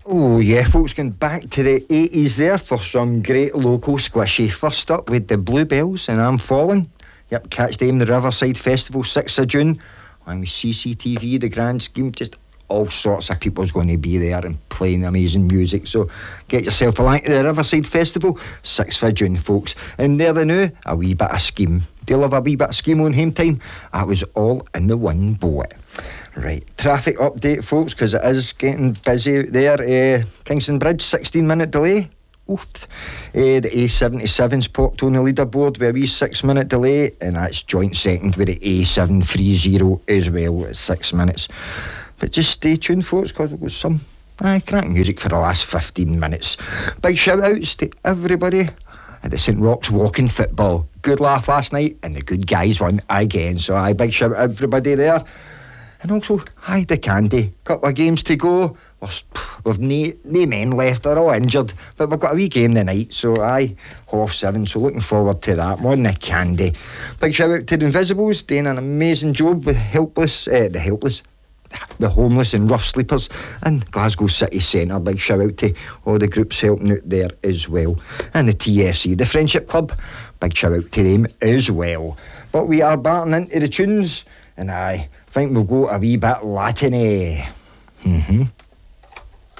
Oh yeah, folks, going back to the 80s there for some great local squishy. First up with the Bluebells and I'm Falling. Yep, catch them the Riverside Festival, 6th of June. And with CCTV, the grand scheme, just all sorts of people's going to be there and playing amazing music. So get yourself along to the Riverside Festival, 6th of June, folks. And there they know, a wee bit of scheme. Do you love a wee bit of scheme on home time? That was all in the one boat. Right, traffic update, folks, because it is getting busy out there. Kingston Bridge, 16-minute delay. Oof. The A77's popped on the leaderboard with a wee 6-minute delay, and that's joint second with the A730 as well at 6 minutes. But just stay tuned, folks, because we've got some cracking music for the last 15 minutes. Big shout-outs to everybody at the St Roch's Walking Football. Good laugh last night, and the good guys won again. So big shout out everybody there. And also, hi the Candy. Couple of games to go. We've no men left, they're all injured. But we've got a wee game tonight, so 7:30. So looking forward to that one, the Candy. Big shout out to the Invisibles, doing an amazing job with the homeless and rough sleepers. And Glasgow City Centre, big shout out to all the groups helping out there as well. And the TFC, the Friendship Club, big shout out to them as well. But we are batting into the tunes, and I think we'll go a wee bit Latin-y.